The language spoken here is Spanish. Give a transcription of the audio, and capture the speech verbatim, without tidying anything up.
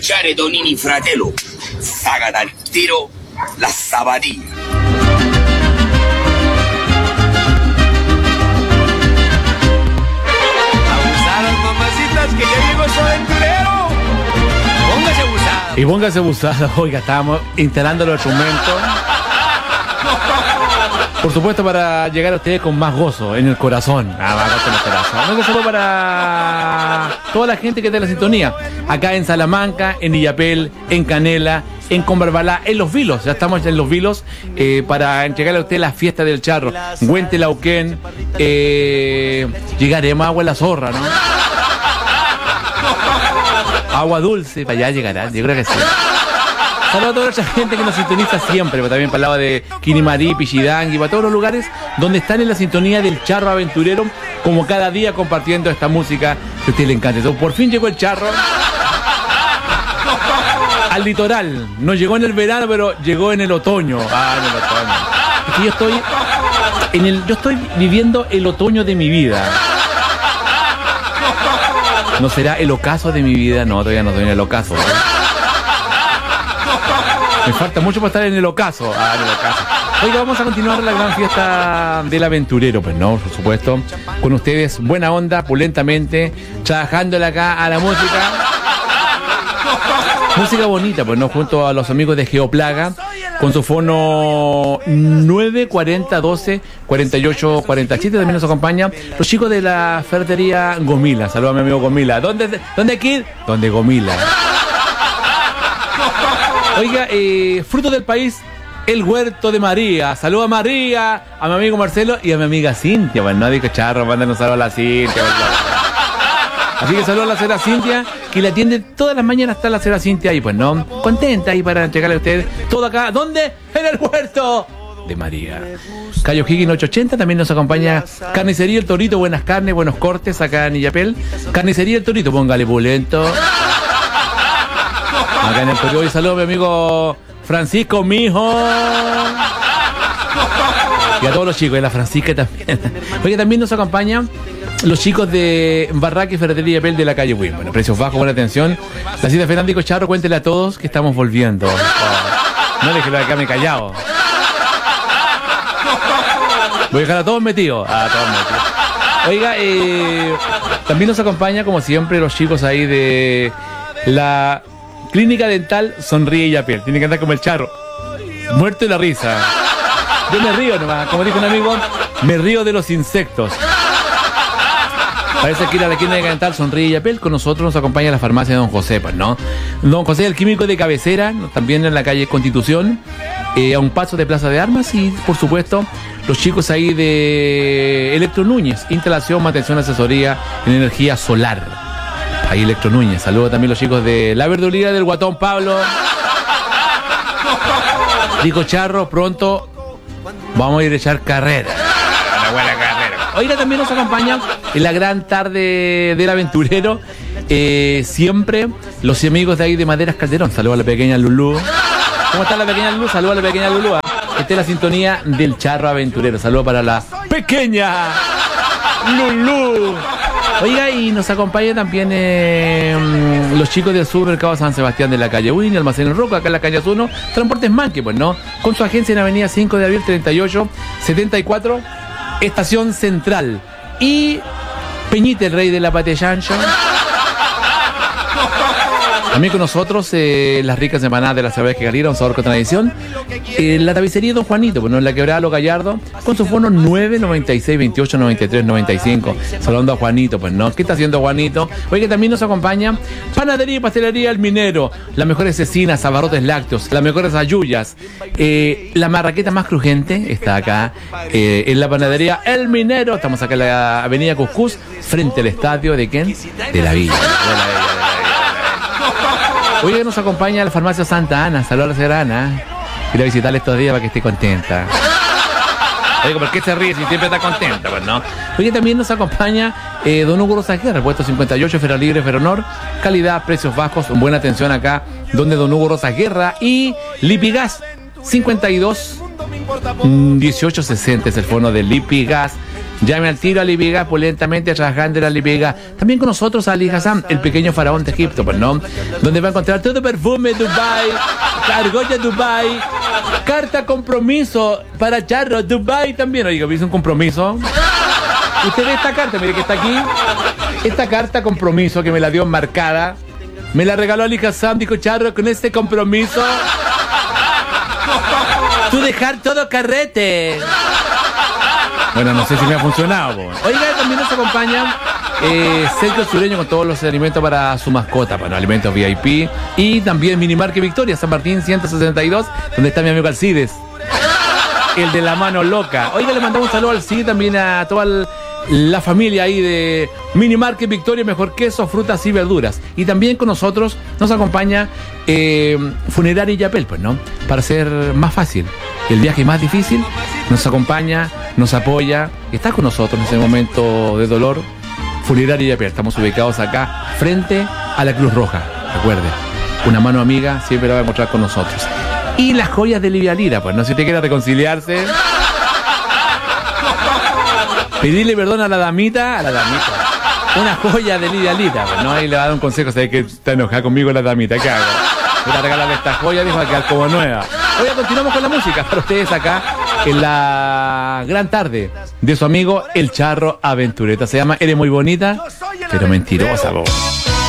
escuchare Donini Fratello, saca dal tiro la zapatilla. Abusadas, mamacitas, que ya llegó su aventurero. Póngase abusado. Y póngase abusado. Oiga, estábamos instalando los instrumentos. Por supuesto, para llegar a ustedes con más gozo en el corazón. Ah, más gozo en el corazón. No solo para toda la gente que está en la sintonía. Acá en Salamanca, en Illapel, en Canela, en Combarbalá, en Los Vilos. Ya estamos en Los Vilos eh, para entregarle a usted la fiesta del charro. Huente Lauquén. Eh, llegaremos a Agua la Zorra, ¿no? Agua dulce, para allá llegará. Yo creo que sí. Saludos a toda esa gente que nos sintoniza siempre, pero también para el lado de Quinimarí, Pichidangui, para todos los lugares donde están en la sintonía del charro aventurero, como cada día compartiendo esta música que a usted le encanta. Entonces, por fin llegó el charro al litoral. No llegó en el verano, pero llegó en el otoño. Ah, en el otoño. Es que yo estoy, en el, yo estoy viviendo el otoño de mi vida. ¿No será el ocaso de mi vida? No, todavía no estoy en el ocaso, ¿eh? Me falta mucho para estar en el ocaso. Ah, en el ocaso. Oiga, vamos a continuar la gran fiesta del aventurero, pues no, por supuesto. Con ustedes, buena onda, pulentamente, trabajándole acá a la música. Música bonita, pues no, junto a los amigos de Geoplaga, con su fono nueve cuarenta doce cuarenta y ocho cuarenta y siete. También nos acompaña los chicos de la ferretería Gomila. Saludos a mi amigo Gomila. ¿Dónde, dónde aquí? ¿Dónde Gomila? Oiga, eh, fruto del país, el huerto de María. Saludos a María, a mi amigo Marcelo y a mi amiga Cintia. Bueno, no digo charro, mándanos saludos a la Cintia. Así que saludos a la señora Cintia, que la atiende todas las mañanas. Está la señora Cintia ahí, pues no, contenta ahí para entregarle a ustedes todo acá. ¿Dónde? En el huerto de María. Cayo Higgins ochocientos ochenta, también nos acompaña Carnicería El Torito, buenas carnes, buenos cortes acá en Illapel. Carnicería El Torito, póngale pulento. Acá en el Torito. Y saludos a mi amigo Francisco, mijo. Y a todos los chicos, y a la Francisca también. Oye, también nos acompañan los chicos de Barraca y Ferretería Illapel de la calle Wim. Bueno, precios bajos, buena atención. La cita Fernando Charro, cuéntele a todos que estamos volviendo. Oh, no déjelo acá me callado. Voy a dejar a todos metidos. A todos metidos. Oiga, eh, también nos acompaña, como siempre, los chicos ahí de la Clínica Dental Sonríe Illapel. Tiene que andar como el charro, muerto de la risa. Yo me río nomás, como dijo un amigo, me río de los insectos. Parece que ir a la Clínica Dental Sonríe Illapel. Con nosotros nos acompaña la farmacia de Don José, pues, ¿no? Don José, el químico de cabecera, también en la calle Constitución, eh, a un paso de Plaza de Armas. Y, por supuesto, los chicos ahí de Electro Núñez, instalación, mantención, asesoría en energía solar. Ahí Electro Núñez. Saludos también los chicos de la verdulería del Guatón Pablo. Dijo Charro, pronto vamos a ir a echar carrera. Una buena carrera. Oiga, también nos acompaña en la gran tarde del aventurero, eh, siempre los amigos de ahí de Maderas Calderón. Saludos a la pequeña Lulú. ¿Cómo está la pequeña Lulú? Saludos a la pequeña Lulú. Esta es la sintonía del charro aventurero. Saludos para la pequeña Lulú. Oiga, y nos acompaña también eh, los chicos del supermercado San Sebastián de la calle Winnie, Almacén El Roco, acá en la calle uno, Transportes Manque, pues, ¿no? Con su agencia en Avenida cinco de abril treinta y ocho setenta y cuatro, Estación Central. Y Peñite, el rey de la Patechancho. También con nosotros eh, las ricas empanadas de la Ciudad de Galera, un sabor con tradición. Eh, la tapicería Don Juanito, bueno, en la Quebrada Los Gallardo, con su fono nueve noventa y seis veintiocho noventa y tres noventa y cinco. Saludando a Juanito, pues no. ¿Qué está haciendo Juanito? Oye, que también nos acompaña Panadería y Pastelería El Minero, las mejores cecinas, abarrotes lácteos, las mejores ayuyas. Eh, la marraqueta más crujiente está acá eh, en la Panadería El Minero. Estamos acá en la Avenida Cuscús, frente al estadio de ¿quién? De la Villa. De la Villa. Hoy nos acompaña la farmacia Santa Ana. Saludos a la señora Ana. Quiero visitarle estos días para que esté contenta. Oye, ¿por qué se ríe si siempre está contenta? Pues no. Hoy también nos acompaña eh, Don Hugo Rosaguerra, repuesto cincuenta y ocho, Ferrolibre, Ferronor. Calidad, precios bajos, buena atención acá, donde Don Hugo Rosaguerra. Y Lipigas cincuenta y dos dieciocho sesenta es el fono de Lipigas. Llame al tiro a Ali Vega, polentamente trabajando en Ali Vega. También con nosotros Ali Hassan, el pequeño faraón de Egipto, pues no, donde va a encontrar todo perfume Dubai, argolla Dubai, carta compromiso para Charro Dubai también. Oiga, hizo un compromiso. Usted ve esta carta, mire que está aquí. Esta carta compromiso que me la dio marcada, me la regaló Ali Hassan, dijo Charro, con este compromiso tú dejar todo carrete. Bueno, no sé si me ha funcionado. Po. Oiga, también nos acompaña eh, Sergio Sureño con todos los alimentos para su mascota, bueno, alimentos V I P. Y también Minimarket Victoria, San Martín ciento sesenta y dos, donde está mi amigo Alcides, el de la mano loca. Oiga, le mandamos un saludo al Alcides, también a toda el, la familia ahí de Minimarket Victoria, mejor queso, frutas y verduras. Y también con nosotros nos acompaña eh, Funeraria Yapel, pues, ¿no? Para ser más fácil el viaje más difícil, nos acompaña, nos apoya, está con nosotros en ese momento de dolor. Funeraria Yapel, estamos ubicados acá frente a la Cruz Roja. Recuerde, una mano amiga siempre la va a encontrar con nosotros. Y las joyas de Livia Lira, pues no, si usted quiere reconciliarse, pedirle perdón a la damita, a la damita. Una joya de Livia Lira, pues no, ahí le va a dar un consejo, sabe que está enojada conmigo la damita, ¿qué hago? Voy a regalarle esta joya, dijo, a quedar como nueva. Hoy continuamos con la música para ustedes acá en la gran tarde de su amigo El Charro Aventureta. Se llama Eres muy bonita, pero mentirosa, vos.